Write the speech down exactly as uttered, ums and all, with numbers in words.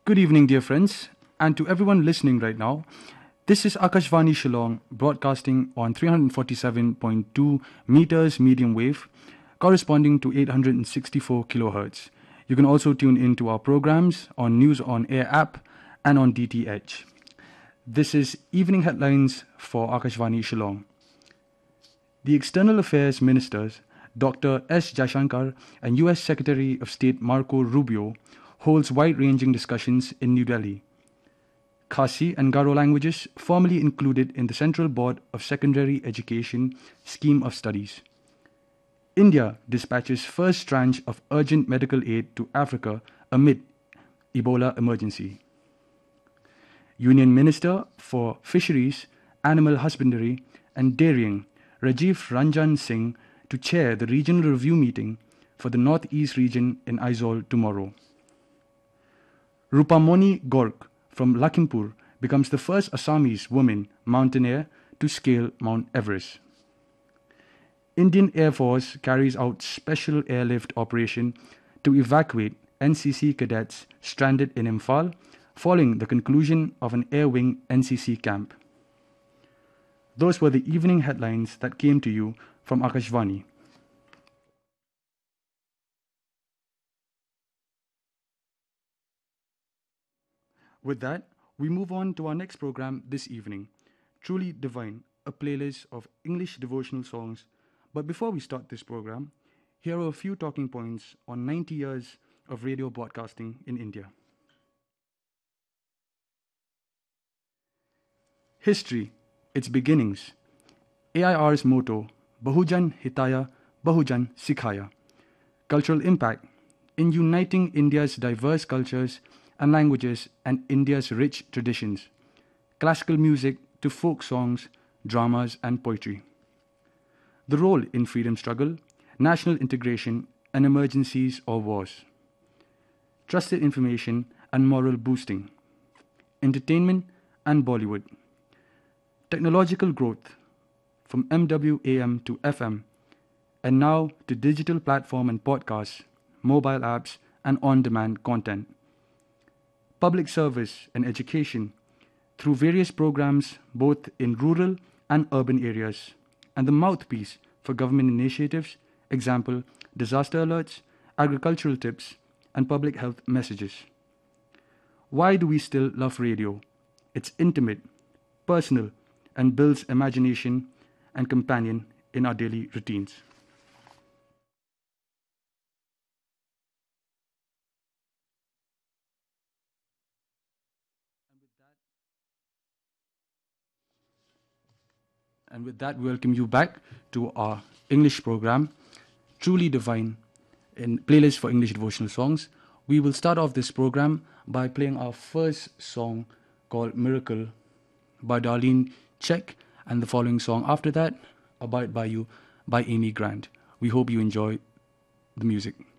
Good evening, dear friends, and to everyone listening right now. This is Akashvani Shillong broadcasting on three forty-seven point two meters medium wave, corresponding to eight hundred sixty-four kilohertz. You can also tune in to our programs on News on Air app and on D T H. This is Evening Headlines for Akashvani Shillong. The External Affairs Ministers, Doctor S. Jaishankar and U S Secretary of State Marco Rubio, holds wide-ranging discussions in New Delhi. Khasi and Garo languages formally included in the Central Board of Secondary Education Scheme of Studies. India dispatches first tranche of urgent medical aid to Africa amid Ebola emergency. Union Minister for Fisheries, Animal Husbandry and Dairying, Rajiv Ranjan Singh, to chair the regional review meeting for the Northeast region in Aizawl tomorrow. Rupamoni Gork from Lakhimpur becomes the first Assamese woman mountaineer to scale Mount Everest. Indian Air Force carries out special airlift operation to evacuate N C C cadets stranded in Imphal following the conclusion of an Air Wing N C C camp. Those were the evening headlines that came to you from Akashvani. With that, we move on to our next program this evening, Truly Divine, a playlist of English devotional songs. But before we start this program, here are a few talking points on ninety years of radio broadcasting in India. History, its beginnings. A I R's motto, Bahujan Hitaya, Bahujan Sikhaya. Cultural impact, in uniting India's diverse cultures and languages and India's rich traditions, classical music to folk songs, dramas and poetry. The role in freedom struggle, national integration and emergencies or wars. Trusted information and moral boosting. Entertainment and Bollywood. Technological growth from M W A M to F M and now to digital platform and podcasts, mobile apps and on-demand content. Public service and education through various programs both in rural and urban areas, and the mouthpiece for government initiatives, example, disaster alerts, agricultural tips, and public health messages. Why do we still love radio? It's intimate, personal, and builds imagination and companion in our daily routines. And with that, we welcome you back to our English program, Truly Divine, in playlist for English devotional songs. We will start off this program by playing our first song called Miracle by Darlene Check, and the following song after that, Abide by You by Amy Grant. We hope you enjoy the music.